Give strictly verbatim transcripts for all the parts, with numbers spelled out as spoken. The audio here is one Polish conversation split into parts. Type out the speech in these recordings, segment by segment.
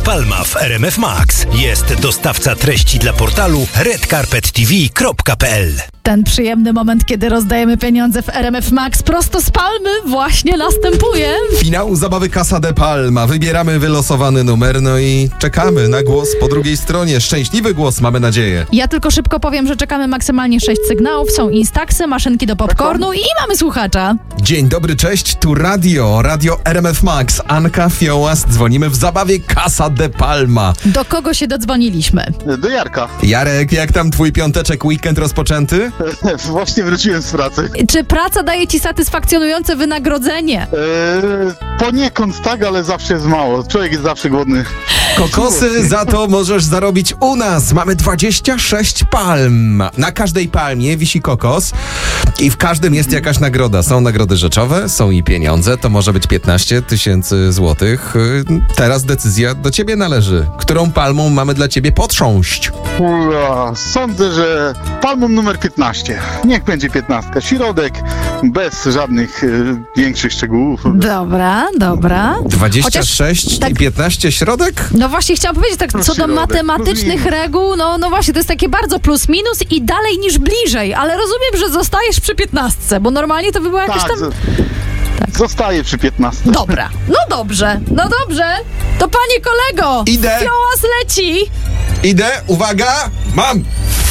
Palma w R M F Max. Jest dostawca treści dla portalu red carpet t v kropka p l. Ten przyjemny moment, kiedy rozdajemy pieniądze w R M F Max prosto z Palmy, właśnie następuje. Finał zabawy Casa de Palma. Wybieramy wylosowany numer, no i czekamy na głos po drugiej stronie. Szczęśliwy głos, mamy nadzieję. Ja tylko szybko powiem, że czekamy maksymalnie sześć sygnałów. Są instaksy, maszynki do popcornu i mamy słuchacza. Dzień dobry, cześć, tu radio, radio R M F Max. Anka, Fiołas, dzwonimy w zabawie Casa de Palma. Do kogo się dodzwoniliśmy? Do Jarka. Jarek, jak tam twój piąteczek, weekend rozpoczęty? Właśnie wróciłem z pracy. Czy praca daje ci satysfakcjonujące wynagrodzenie? Eee, poniekąd tak, ale zawsze jest mało. Człowiek jest zawsze głodny. Kokosy za to możesz zarobić u nas. Mamy dwadzieścia sześć palm. Na każdej palmie wisi kokos i w każdym jest jakaś nagroda. Są nagrody rzeczowe, są i pieniądze. To może być piętnaście tysięcy złotych. Teraz decyzja do ciebie należy. Którą palmą mamy dla ciebie potrząść? Ua, sądzę, że palmą numer piętnaście. Niech będzie piętnastka. Środek, bez żadnych e, większych szczegółów. Dobra, dobra. dwadzieścia sześć Chociaż, i tak, piętnaście środek? no właśnie chciałam powiedzieć, tak co do Środek, matematycznych plus reguł, no, no właśnie, to jest takie bardzo plus minus i dalej niż bliżej, ale rozumiem, że zostajesz przy piętnastce, bo normalnie to by była jakaś Tak, tam... z- zostaję przy piętnastce. Dobra, no dobrze, no dobrze. To panie kolego, Idę. Fiołas leci. Idę, uwaga, mam!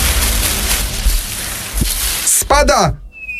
Spada!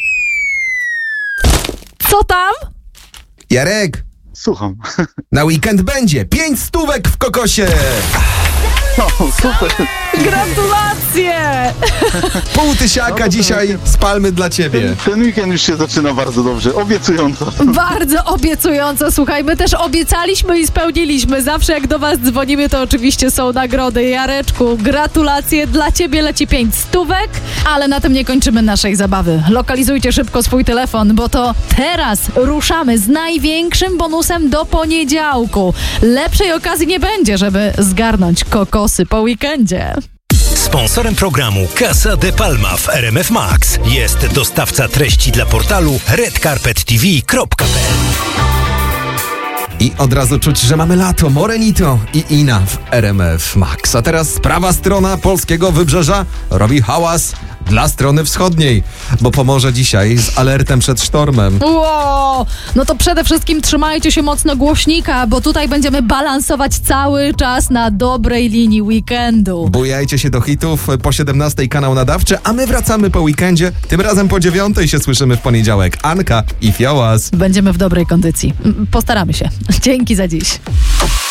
Co tam? Jarek, Słucham. na weekend będzie pięć stówek w kokosie! O, super. Gratulacje! Pół tysiaka dzisiaj z palmy dla ciebie. Ten weekend już się zaczyna bardzo dobrze. Obiecująco. Bardzo obiecująco, słuchaj, my też obiecaliśmy i spełniliśmy. Zawsze jak do was dzwonimy, to oczywiście są nagrody. Jareczku, gratulacje, dla ciebie leci pięć stówek, ale na tym nie kończymy naszej zabawy. Lokalizujcie szybko swój telefon, bo to teraz ruszamy z największym bonusem do poniedziałku. Lepszej okazji nie będzie, żeby zgarnąć kokosy po weekendzie. Sponsorem programu Casa de Palma w R M F Max jest dostawca treści dla portalu red carpet t v kropka p l. I od razu czuć, że mamy lato, Morenito i Ina w R M F Max. A teraz prawa strona polskiego wybrzeża robi hałas dla strony wschodniej, bo pomoże dzisiaj z alertem przed sztormem. Wow, no to przede wszystkim trzymajcie się mocno głośnika, bo tutaj będziemy balansować cały czas na dobrej linii weekendu. Bujajcie się do hitów, po siedemnastej kanał nadawczy, a my wracamy po weekendzie. Tym razem po dziewiątej się słyszymy w poniedziałek. Anka i Fiołas. Będziemy w dobrej kondycji. Postaramy się. Dzięki za dziś.